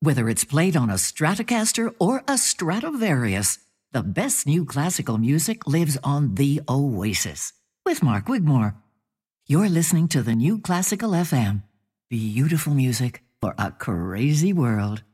Whether it's played on a Stratocaster or a Stradivarius, the best new classical music lives on the Oasis with Mark Wigmore. You're listening to the New Classical FM. Beautiful music for a crazy world.